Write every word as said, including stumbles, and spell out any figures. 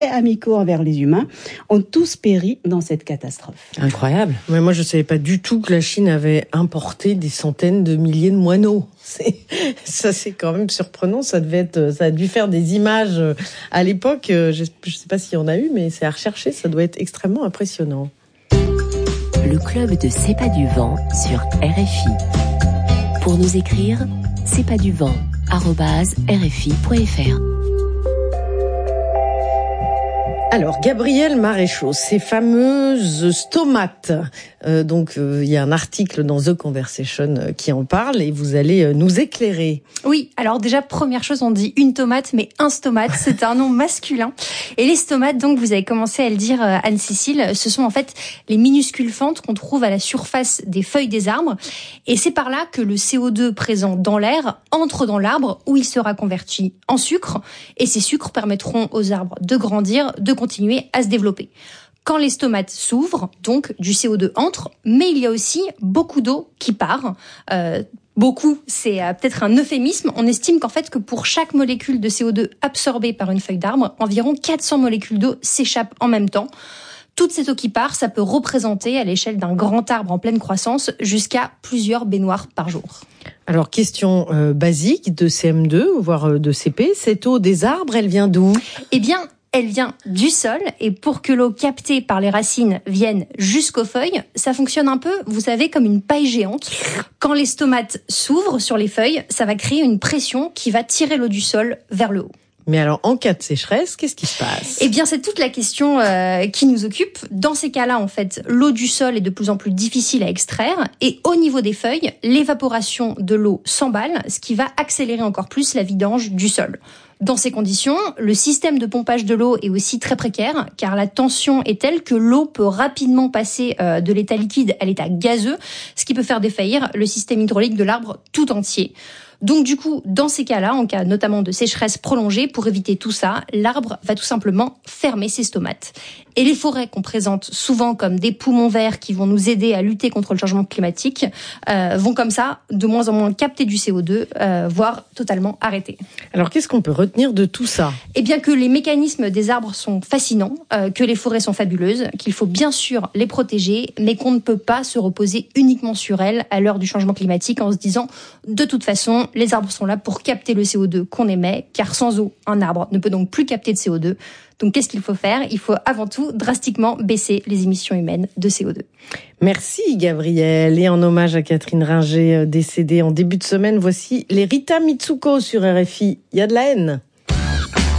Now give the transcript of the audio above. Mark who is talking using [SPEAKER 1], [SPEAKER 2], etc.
[SPEAKER 1] amicaux envers les humains, ont tous péri dans cette catastrophe.
[SPEAKER 2] Incroyable. Mais moi, je ne savais pas du tout que la Chine avait importé des centaines de milliers de moineaux. C'est, ça, c'est quand même surprenant. Ça devait être, ça a dû faire des images à l'époque. Je ne sais pas s'il y en a eu, mais c'est à rechercher. Ça doit être extrêmement impressionnant.
[SPEAKER 3] Le club de C'est pas du vent sur R F I. Pour nous écrire, c'est pas du vent arobase r f i point f r.
[SPEAKER 2] Alors, Gabriel Maréchaux, ces fameuses stomates. Euh, donc, il euh, y a un article dans The Conversation euh, qui en parle et vous allez euh, nous éclairer.
[SPEAKER 4] Oui, alors déjà, première chose, on dit une tomate, mais un stomate, c'est un nom masculin. Et les stomates, donc, vous avez commencé à le dire, euh, Anne-Cécile, ce sont en fait les minuscules fentes qu'on trouve à la surface des feuilles des arbres. Et c'est par là que le C O deux présent dans l'air entre dans l'arbre où il sera converti en sucre. Et ces sucres permettront aux arbres de grandir, de continuer à se développer. Quand les stomates s'ouvrent, donc du C O deux entre, mais il y a aussi beaucoup d'eau qui part. Euh, beaucoup, c'est euh, peut-être un euphémisme. On estime qu'en fait que pour chaque molécule de C O deux absorbée par une feuille d'arbre, environ quatre cents molécules d'eau s'échappent en même temps. Toute cette eau qui part, ça peut représenter à l'échelle d'un grand arbre en pleine croissance jusqu'à plusieurs baignoires par jour.
[SPEAKER 2] Alors, question euh, basique de C M deux, voire de C P, cette eau des arbres, elle vient d'où ?
[SPEAKER 4] Eh bien, elle vient du sol, et pour que l'eau captée par les racines vienne jusqu'aux feuilles, ça fonctionne un peu, vous savez, comme une paille géante. Quand les stomates s'ouvrent sur les feuilles, ça va créer une pression qui va tirer l'eau du sol vers le haut.
[SPEAKER 2] Mais alors, en cas de sécheresse, qu'est-ce qui se passe ?
[SPEAKER 4] Eh bien, c'est toute la question euh, qui nous occupe. Dans ces cas-là, en fait, l'eau du sol est de plus en plus difficile à extraire. Et au niveau des feuilles, l'évaporation de l'eau s'emballe, ce qui va accélérer encore plus la vidange du sol. Dans ces conditions, le système de pompage de l'eau est aussi très précaire, car la tension est telle que l'eau peut rapidement passer euh, de l'état liquide à l'état gazeux, ce qui peut faire défaillir le système hydraulique de l'arbre tout entier. Donc du coup, dans ces cas-là, en cas notamment de sécheresse prolongée, pour éviter tout ça, l'arbre va tout simplement fermer ses stomates. Et les forêts qu'on présente souvent comme des poumons verts qui vont nous aider à lutter contre le changement climatique, euh, vont comme ça de moins en moins capter du C O deux, euh, voire totalement arrêter.
[SPEAKER 2] Alors qu'est-ce qu'on peut retenir de tout ça ?
[SPEAKER 4] Eh bien que les mécanismes des arbres sont fascinants, euh, que les forêts sont fabuleuses, qu'il faut bien sûr les protéger, mais qu'on ne peut pas se reposer uniquement sur elles à l'heure du changement climatique en se disant de toute façon, les arbres sont là pour capter le C O deux qu'on émet, car sans eau, un arbre ne peut donc plus capter de C O deux. Donc qu'est-ce qu'il faut faire ? Il faut avant tout drastiquement baisser les émissions humaines de C O deux.
[SPEAKER 2] Merci Gabriel. Et en hommage à Catherine Ringer, décédée en début de semaine, voici les Rita Mitsuko sur R F I. Il y a de la haine.